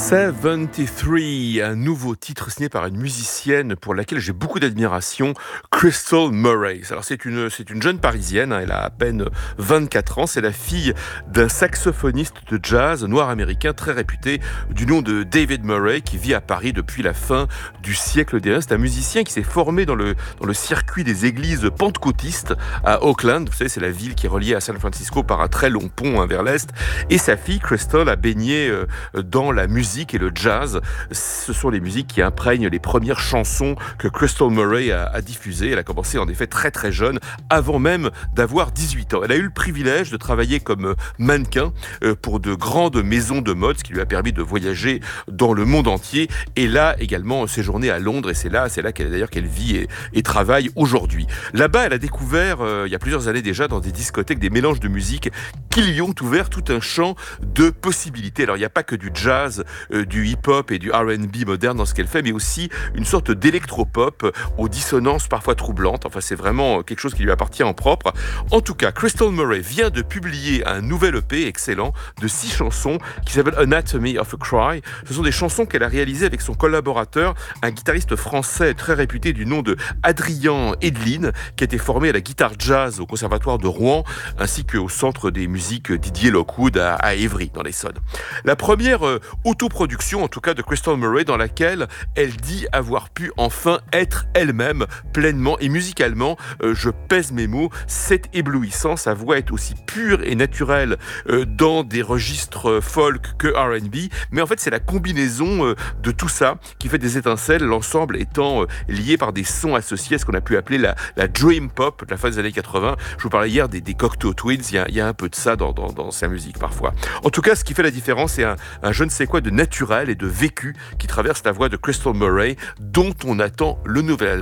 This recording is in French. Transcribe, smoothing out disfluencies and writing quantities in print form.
73, un nouveau titre signé par une musicienne pour laquelle j'ai beaucoup d'admiration, Crystal Murray. Alors c'est une jeune parisienne, elle a à peine 24 ans, c'est la fille d'un saxophoniste de jazz noir américain très réputé du nom de David Murray qui vit à Paris depuis la fin du siècle dernier. C'est un musicien qui s'est formé dans le circuit des églises pentecôtistes à Oakland. Vous savez, c'est la ville qui est reliée à San Francisco par un très long pont vers l'est. Et sa fille, Crystal, a baigné dans la musique et le jazz. Ce sont les musiques qui imprègnent les premières chansons que Crystal Murray a diffusées. Elle a commencé en effet très très jeune, avant même d'avoir 18 ans. Elle a eu le privilège de travailler comme mannequin pour de grandes maisons de mode, ce qui lui a permis de voyager dans le monde entier. Et là également séjourné à Londres, et c'est là qu'elle vit et travaille aujourd'hui. Là-bas, elle a découvert, il y a plusieurs années déjà, dans des discothèques, des mélanges de musique qui lui ont ouvert tout un champ de possibilités. Alors il n'y a pas que du jazz, du hip-hop et du R&B moderne dans ce qu'elle fait, mais aussi une sorte d'électropop aux dissonances parfois troublantes. Enfin, c'est vraiment quelque chose qui lui appartient en propre. En tout cas, Crystal Murray vient de publier un nouvel EP excellent de 6 chansons qui s'appelle Anatomy of a Cry. Ce sont des chansons qu'elle a réalisées avec son collaborateur, un guitariste français très réputé du nom de Adrien Edeline, qui a été formé à la guitare jazz au Conservatoire de Rouen, ainsi qu'au Centre des musiques Didier Lockwood à Évry, dans l'Essonne. La première autoproduction, en tout cas de Crystal Murray, dans laquelle elle dit avoir pu enfin être elle-même pleinement et musicalement, je pèse mes mots, c'est éblouissant. Sa voix est aussi pure et naturelle dans des registres folk que R&B, mais en fait c'est la combinaison de tout ça qui fait des étincelles, l'ensemble étant lié par des sons associés à ce qu'on a pu appeler la dream pop de la fin des années 80. Je vous parlais hier des Cocteau Twins, il y a un peu de ça dans sa musique parfois. En tout cas, ce qui fait la différence, c'est un je ne sais quoi de naturel et de vécu qui traverse la voix de Crystal Murray, dont on attend le nouvel album